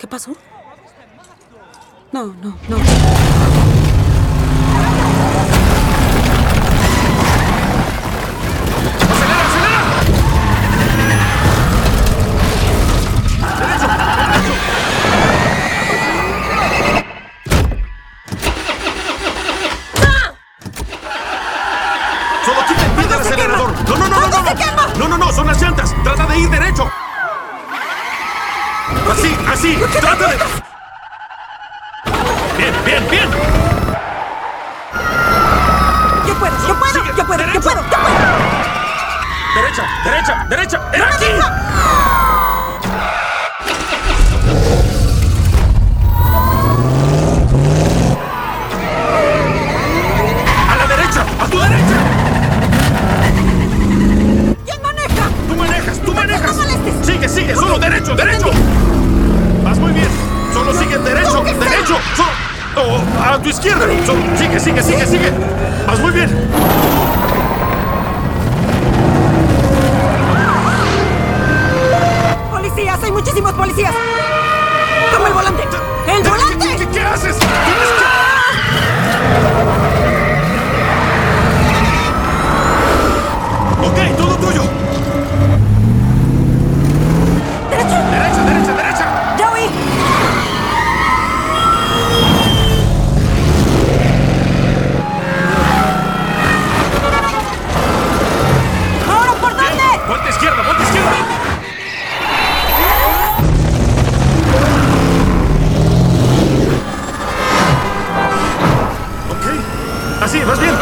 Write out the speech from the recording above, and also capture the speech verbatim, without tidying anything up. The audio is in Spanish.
¿Qué pasó? No, no, no. ¡Acelera, acelera! ¡Derecho, derecho! ¡Solo quita el pie del acelerador! ¡No, no, no, no, no! ¡No, no, no, no! ¡Son las llantas! ¡Trata de ir derecho! ¡Así, así! ¡Trata de...! ¡Bien, bien, bien! ¡Yo puedo, yo puedo, Sigue, yo puedo, yo derecho. puedo, yo puedo! ¡Derecha, derecha, derecha! ¡Era aquí! ¡A la derecha! ¡A tu derecha! ¿Quién maneja? ¡Tú manejas! ¡Tú manejas! No molestes. ¡Sigue, sigue! ¡Solo derecho, derecho! ¡Vas muy bien! ¡Solo sigue derecho, ¿Cómo que sea? derecho! ¡Solo... Oh, ¡a tu izquierda! Solo... ¡Sigue, sigue, sigue, sigue! ¡Vas muy bien! ¡Policías! ¡Hay muchísimos policías! ¡Toma el volante! ¡El ¿Qué, volante! qué, qué haces? ¡Tienes que... ¡Ok, todo tuyo! ¡Derecho! ¡Derecha, derecha, derecha! ¡Joey! ¿Ahora por dónde? Bien. ¡Vuelta izquierda, vuelta izquierda! Ok. Así, vas bien.